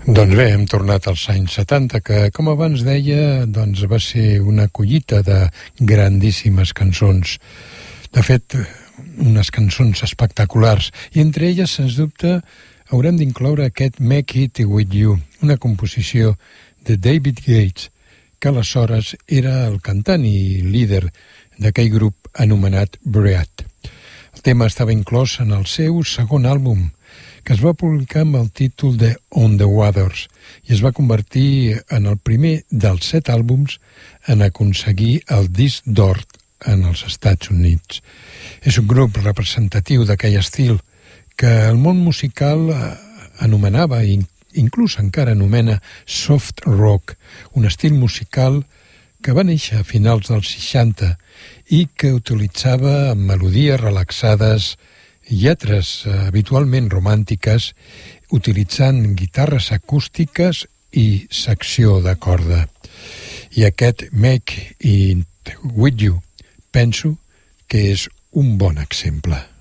Doncs bé, hem tornat als anys 70, que, com abans deia, doncs va ser una collita de grandíssimes cançons. De fet, unes cançons espectaculars, i entre elles, sens dubte, haurem d'incloure aquest Make It With You, una composició de David Gates, que aleshores era el cantant i líder d'aquell grup anomenat Bread. El tema estava inclòs en el seu segon àlbum, que es va publicar amb el títol de On the Waters i es va convertir en el primer dels 7 àlbums en aconseguir el disc d'or en els Estats Units. És un grup representatiu d'aquell estil que el món musical anomenava, i inclús encara anomena, soft rock, un estil musical que va néixer a finals dels 60 i que utilitzava melodies relaxades, lletres habitualment romàntiques, utilitzant guitarres acústiques i secció de corda. I aquest Make It With You penso que és un bon exemple.